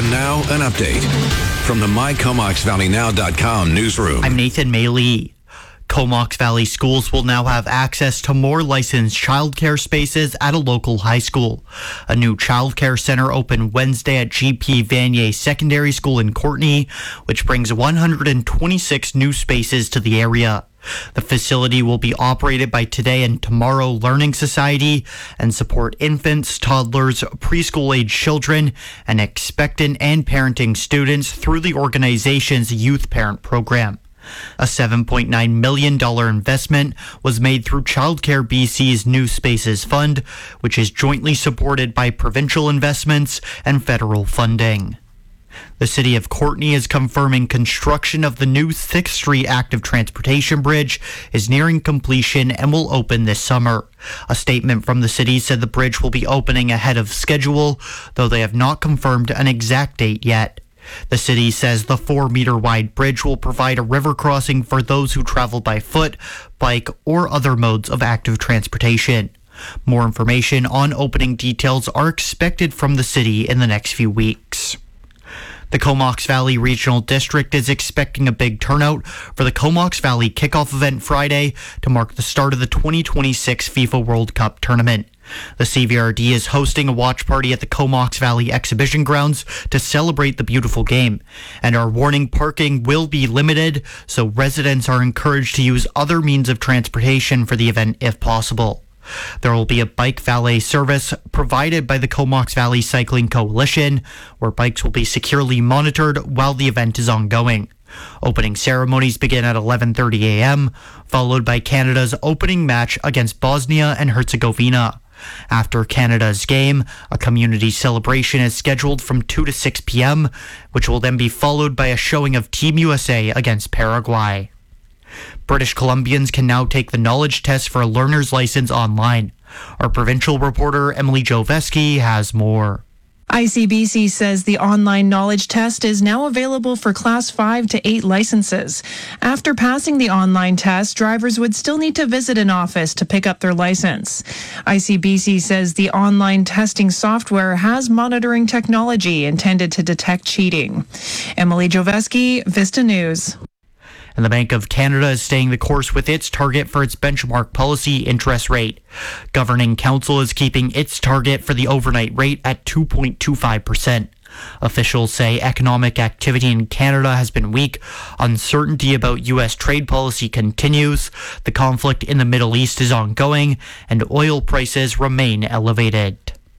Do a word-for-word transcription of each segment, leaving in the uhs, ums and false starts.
And now, an update from the my comox valley now dot com newsroom. I'm Nathan Maley. Comox Valley schools will now have access to more licensed childcare spaces at a local high school. A new childcare center opened Wednesday at G P Vanier Secondary School in Courtenay, which brings one hundred twenty-six new spaces to the area. The facility will be operated by Today and Tomorrow Learning Society and support infants, toddlers, preschool-age children, and expectant and parenting students through the organization's Youth Parent Program. A seven point nine million dollars investment was made through Childcare B C's New Spaces Fund, which is jointly supported by provincial investments and federal funding. The city of Courtenay is confirming construction of the new sixth Street Active Transportation Bridge is nearing completion and will open this summer. A statement from the city said the bridge will be opening ahead of schedule, though they have not confirmed an exact date yet. The city says the four-meter wide bridge will provide a river crossing for those who travel by foot, bike, or other modes of active transportation. More information on opening details are expected from the city in the next few weeks. The Comox Valley Regional District is expecting a big turnout for the Comox Valley kickoff event Friday to mark the start of the twenty twenty-six FIFA World Cup tournament. The C V R D is hosting a watch party at the Comox Valley Exhibition Grounds to celebrate the beautiful game, and are warning parking will be limited, so residents are encouraged to use other means of transportation for the event if possible. There will be a bike valet service provided by the Comox Valley Cycling Coalition, where bikes will be securely monitored while the event is ongoing. Opening ceremonies begin at eleven thirty a.m., followed by Canada's opening match against Bosnia and Herzegovina. After Canada's game, a community celebration is scheduled from two to six p.m., which will then be followed by a showing of Team U S A against Paraguay. British Columbians can now take the knowledge test for a learner's license online. Our provincial reporter, Emily Joveski, has more. I C B C says the online knowledge test is now available for class five to eight licenses. After passing the online test, drivers would still need to visit an office to pick up their license. I C B C says the online testing software has monitoring technology intended to detect cheating. Emily Joveski, Vista News. And the Bank of Canada is staying the course with its target for its benchmark policy interest rate. Governing Council is keeping its target for the overnight rate at two point two five percent. Officials say economic activity in Canada has been weak. Uncertainty about U S trade policy continues. The conflict in the Middle East is ongoing, and oil prices remain elevated.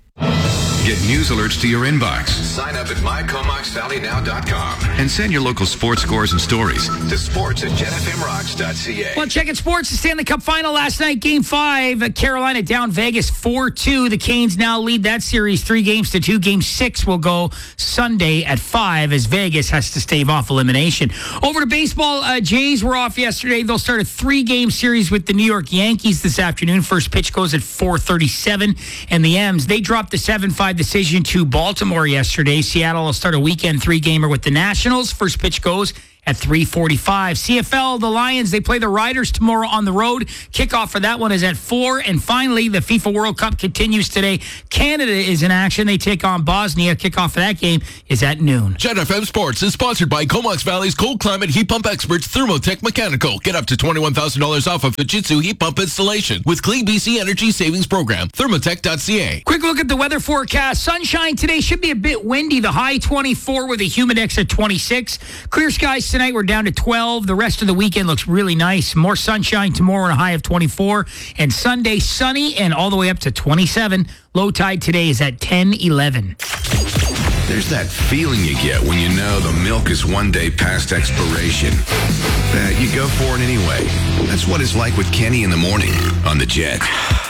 Get news alerts to your inbox. Sign up at my comox valley now dot com and send your local sports scores and stories to sports at jen f m rocks dot c a. Well, checking sports, the Stanley Cup final last night, Game five. Carolina down Vegas four two. The Canes now lead that series three games to two. Game six will go Sunday at five as Vegas has to stave off elimination. Over to baseball, uh, Jays were off yesterday. They'll start a three-game series with the New York Yankees this afternoon. First pitch goes at four thirty-seven. And the M's, they dropped the seven five decision to Baltimore yesterday. Seattle will start a weekend three-gamer with the Nationals. First pitch goes at three forty-five. C F L, the Lions, they play the Riders tomorrow on the road. Kickoff for that one is at four. And finally, the FIFA World Cup continues today. Canada is in action. They take on Bosnia. Kickoff for that game is at noon. Jet F M Sports is sponsored by Comox Valley's cold climate heat pump experts, Thermotech Mechanical. Get up to twenty-one thousand dollars off of Fujitsu heat pump installation with Clean B C Energy Savings Program. Thermotech dot c a. Quick look at the weather forecast. Sunshine today, should be a bit windy. The high twenty-four with a humidex at twenty-six. Clear skies tonight, we're down to twelve. The rest of the weekend looks really nice. More sunshine tomorrow and a high of twenty-four. And Sunday, sunny and all the way up to twenty-seven. Low tide today is at ten eleven. There's that feeling you get when you know the milk is one day past expiration. That you go for it anyway. That's what it's like with Kenny in the morning on the Jet.